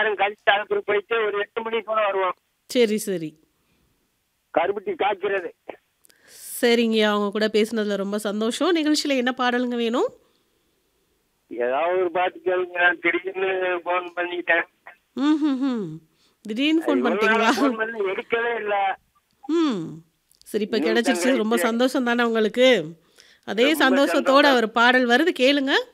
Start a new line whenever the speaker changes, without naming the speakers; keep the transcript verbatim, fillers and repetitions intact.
நேரம் கழிச்சு அதுக்கு போயிட்டு ஒரு எட்டு மணிக்கு போல வருவோம்.
சரி, சரி.
கருப்பட்டி காய்க்கிறது.
சரிங்கய்யா. அவங்க கூட பேசினதுல ரொம்ப சந்தோஷம். நிகழ்ச்சியில என்ன பாடலுங்க வேணும்?
ஏதாவது ஒரு பாட்டு கேளுங்க. நான் திடீர்னு ஃபோன் பண்ணிட்டேன்.
ம்ஹ்ஹ்ம். திடீர்னு
அது
ஃபோன்
இவ்வளவு நாளா
பண்ணிட்டீங்களா?
ஃபோன் பண்ணி எடுக்கவே இல்ல.
ம். சரி, இப்ப
இன்னைக்கு தான்
கிடைச்சிருச்சு. ரொம்ப
கிடைச்சு.
சந்தோஷம் தானே உங்களுக்கு? அதே
ரொம்ப
சந்தோஷத்தோட
சந்தோஷம்.
ஒரு பாடல் வருது கேளுங்க.